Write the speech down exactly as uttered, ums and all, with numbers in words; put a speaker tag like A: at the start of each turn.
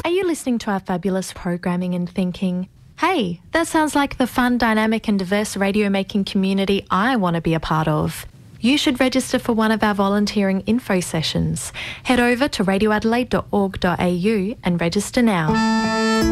A: Are you listening to our fabulous programming and thinking, hey, that sounds like the fun, dynamic and diverse radio making community I want to be a part of? You should register for one of our volunteering info sessions. Head over to radio adelaide dot org dot a u and register now.